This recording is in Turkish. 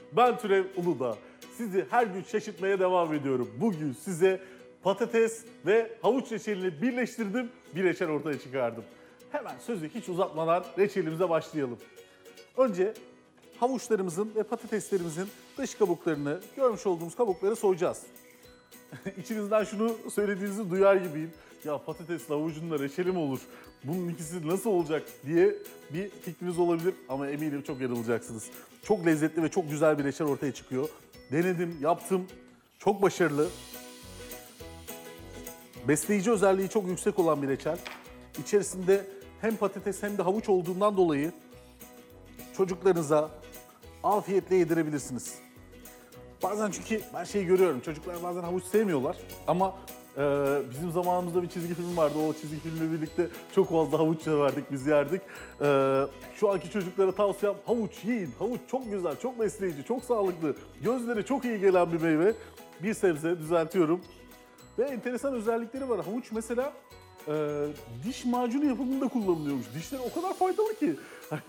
Ben Türev Uludağ. Sizi her gün şaşırtmaya devam ediyorum. Bugün size patates ve havuç reçelini birleştirdim, bir reçel ortaya çıkardım. Hemen sözü hiç uzatmadan reçelimize başlayalım. Önce havuçlarımızın ve patateslerimizin dış kabuklarını, görmüş olduğumuz kabukları soyacağız. İçinizden şunu söylediğinizi duyar gibiyim. Ya patatesle havucunla reçeli mi olur? Bunun ikisi nasıl olacak diye bir fikriniz olabilir ama eminim çok yanılacaksınız. Çok lezzetli ve çok güzel bir reçel ortaya çıkıyor. Denedim, yaptım. Çok başarılı. Besleyici özelliği çok yüksek olan bir reçel. İçerisinde hem patates hem de havuç olduğundan dolayı çocuklarınıza afiyetle yedirebilirsiniz. Bazen çünkü ben şeyi görüyorum, çocuklar bazen havuç sevmiyorlar ama bizim zamanımızda bir çizgi film vardı. O çizgi filmle birlikte çok fazla havuç severdik, biz yerdik. Şu anki çocuklara tavsiyem havuç yiyin. Havuç çok güzel, çok besleyici, çok sağlıklı. Gözlere çok iyi gelen bir meyve. Bir sebze, düzeltiyorum. Ve enteresan özellikleri var. Havuç mesela diş macunu yapımında kullanılıyormuş. Dişler o kadar faydalı ki.